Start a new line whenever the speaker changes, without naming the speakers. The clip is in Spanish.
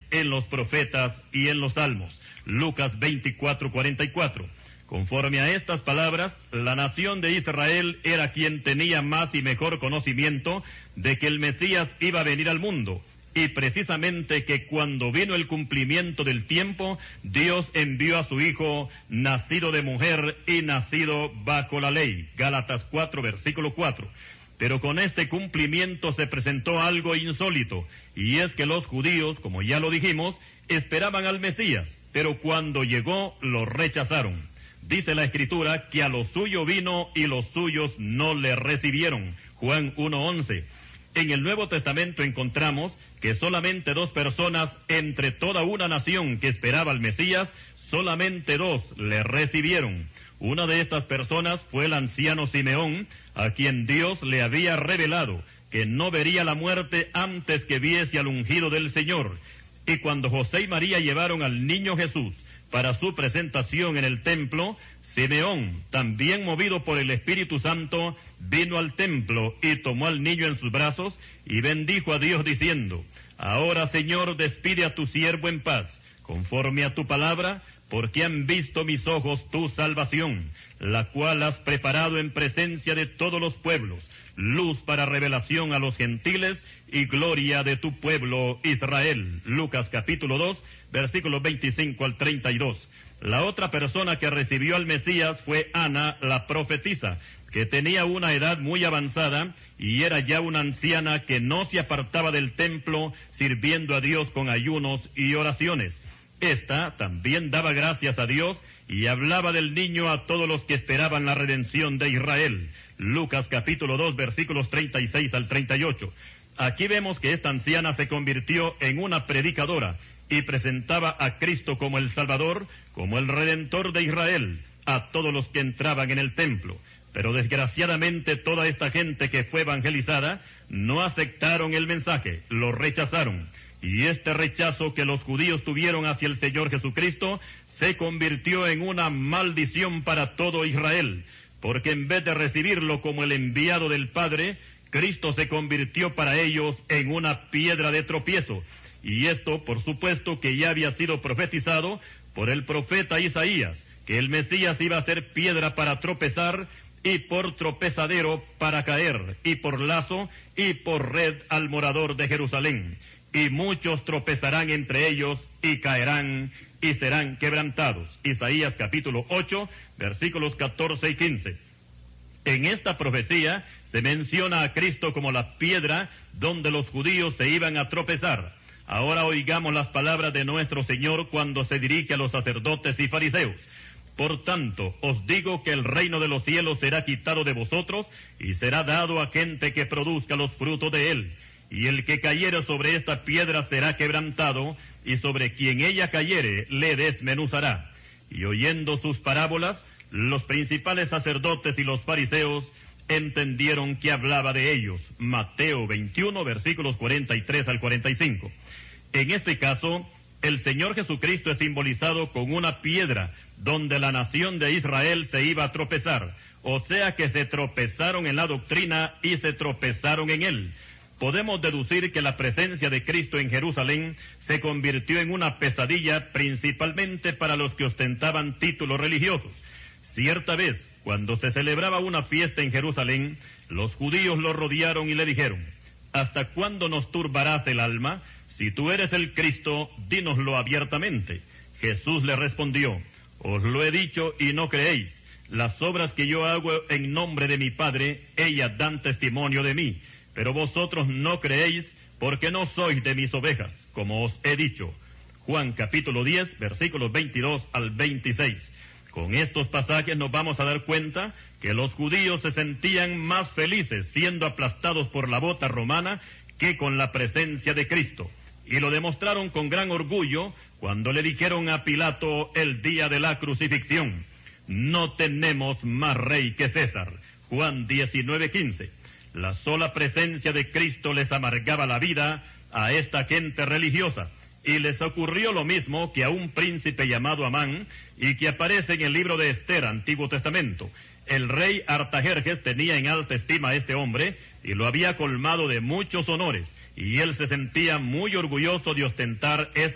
en los profetas y en los salmos. Lucas 24:44. Conforme a estas palabras, la nación de Israel era quien tenía más y mejor conocimiento de que el Mesías iba a venir al mundo. Y precisamente que cuando vino el cumplimiento del tiempo, Dios envió a su Hijo, nacido de mujer y nacido bajo la ley. Gálatas 4, versículo 4. Pero con este cumplimiento se presentó algo insólito, y es que los judíos, como ya lo dijimos, esperaban al Mesías, pero cuando llegó lo rechazaron. Dice la Escritura que a lo suyo vino y los suyos no le recibieron. Juan 1:11. En el Nuevo Testamento encontramos que solamente 2 personas entre toda una nación que esperaba al Mesías, solamente 2 le recibieron. Una de estas personas fue el anciano Simeón, a quien Dios le había revelado que no vería la muerte antes que viese al ungido del Señor. Y cuando José y María llevaron al niño Jesús para su presentación en el templo, Simeón, también movido por el Espíritu Santo, vino al templo y tomó al niño en sus brazos y bendijo a Dios diciendo: Ahora, Señor, despide a tu siervo en paz, conforme a tu palabra, porque han visto mis ojos tu salvación, la cual has preparado en presencia de todos los pueblos, luz para revelación a los gentiles y gloria de tu pueblo Israel. Lucas capítulo 2, versículos 25 al 32. La otra persona que recibió al Mesías fue Ana, la profetisa, que tenía una edad muy avanzada y era ya una anciana que no se apartaba del templo sirviendo a Dios con ayunos y oraciones. Esta también daba gracias a Dios y hablaba del niño a todos los que esperaban la redención de Israel. Lucas capítulo 2, versículos 36 al 38. Aquí vemos que esta anciana se convirtió en una predicadora y presentaba a Cristo como el Salvador, como el Redentor de Israel, a todos los que entraban en el templo. Pero desgraciadamente toda esta gente que fue evangelizada no aceptaron el mensaje, lo rechazaron. Y este rechazo que los judíos tuvieron hacia el Señor Jesucristo se convirtió en una maldición para todo Israel, porque en vez de recibirlo como el enviado del Padre, Cristo se convirtió para ellos en una piedra de tropiezo. Y esto, por supuesto, que ya había sido profetizado por el profeta Isaías, que el Mesías iba a ser piedra para tropezar y por tropezadero para caer, y por lazo y por red al morador de Jerusalén. Y muchos tropezarán entre ellos y caerán y serán quebrantados. Isaías capítulo 8, versículos 14 y 15. En esta profecía se menciona a Cristo como la piedra donde los judíos se iban a tropezar. Ahora oigamos las palabras de nuestro Señor cuando se dirige a los sacerdotes y fariseos. Por tanto, os digo que el reino de los cielos será quitado de vosotros y será dado a gente que produzca los frutos de él. Y el que cayere sobre esta piedra será quebrantado, y sobre quien ella cayere le desmenuzará. Y oyendo sus parábolas, los principales sacerdotes y los fariseos entendieron que hablaba de ellos. Mateo 21, versículos 43 al 45. En este caso, el Señor Jesucristo es simbolizado con una piedra donde la nación de Israel se iba a tropezar. O sea que se tropezaron en la doctrina y se tropezaron en él. Podemos deducir que la presencia de Cristo en Jerusalén se convirtió en una pesadilla principalmente para los que ostentaban títulos religiosos. Cierta vez, cuando se celebraba una fiesta en Jerusalén, los judíos lo rodearon y le dijeron: ¿hasta cuándo nos turbarás el alma? Si tú eres el Cristo, dínoslo abiertamente. Jesús le respondió: os lo he dicho y no creéis. Las obras que yo hago en nombre de mi Padre, ellas dan testimonio de mí. Pero vosotros no creéis porque no sois de mis ovejas, como os he dicho. Juan capítulo 10, versículos 22 al 26. Con estos pasajes nos vamos a dar cuenta que los judíos se sentían más felices siendo aplastados por la bota romana que con la presencia de Cristo. Y lo demostraron con gran orgullo cuando le dijeron a Pilato el día de la crucifixión: no tenemos más rey que César. Juan 19:15. La sola presencia de Cristo les amargaba la vida a esta gente religiosa, y les ocurrió lo mismo que a un príncipe llamado Amán, y que aparece en el libro de Esther, Antiguo Testamento. El rey Artajerjes tenía en alta estima a este hombre, y lo había colmado de muchos honores, y él se sentía muy orgulloso de ostentar esa